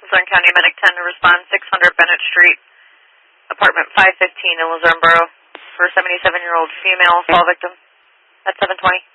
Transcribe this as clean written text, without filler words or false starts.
Luzerne County Medic 10 to respond 600 Bennett Street, apartment 515 in Luzerne Borough for a 77-year-old female fall victim at 7:20.